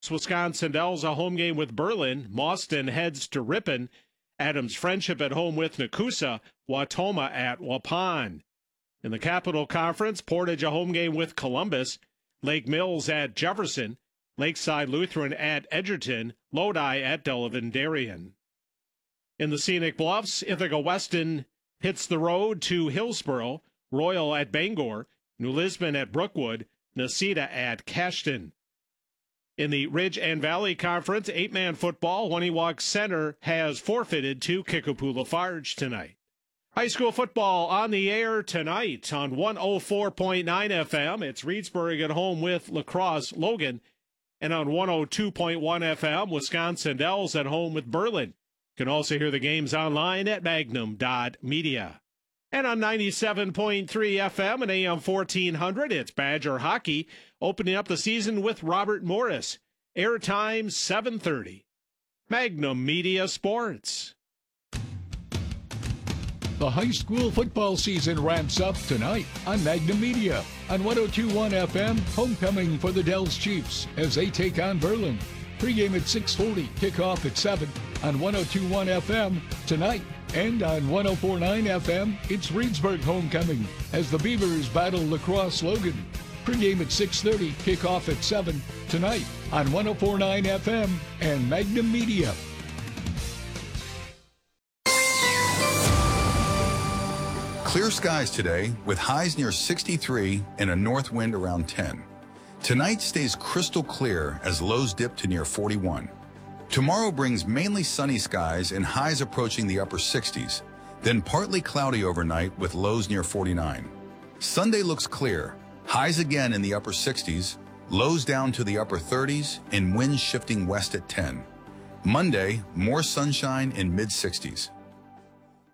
Wisconsin Dells a home game with Berlin. Mauston heads to Ripon. Adams Friendship at home with Nakusa. Wautoma at Waupun. In the Capital Conference, Portage a home game with Columbus. Lake Mills at Jefferson. Lakeside Lutheran at Edgerton. Lodi at Delavan Darien. In the Scenic Bluffs, Ithaca Weston hits the road to Hillsboro. Royal at Bangor. New Lisbon at Brookwood. Nacita at Cashton. In the Ridge and Valley Conference, 8-man football, Waniwak Center has forfeited to Kickapoo Lafarge tonight. High school football on the air tonight on 104.9 FM. It's Reedsburg at home with La Crosse Logan. And on 102.1 FM, Wisconsin Dells at home with Berlin. You can also hear the games online at magnum.media. And on 97.3 FM and AM 1400, it's Badger Hockey, opening up the season with Robert Morris. Airtime 7:30. Magnum Media Sports. The high school football season ramps up tonight on Magnum Media. On 102.1 FM, homecoming for the Dells Chiefs as they take on Berlin. Pregame at 6:40, kickoff at 7 on 102.1 FM tonight. And on 104.9 FM, it's Reedsburg homecoming as the Beavers battle La Crosse Logan. Pregame at 6:30, kickoff at 7 tonight on 104.9 FM and Magnum Media. Clear skies today with highs near 63 and a north wind around 10. Tonight stays crystal clear as lows dip to near 41. Tomorrow brings mainly sunny skies and highs approaching the upper 60s, then partly cloudy overnight with lows near 49. Sunday looks clear, highs again in the upper 60s, lows down to the upper 30s, and winds shifting west at 10. Monday, more sunshine in mid-60s.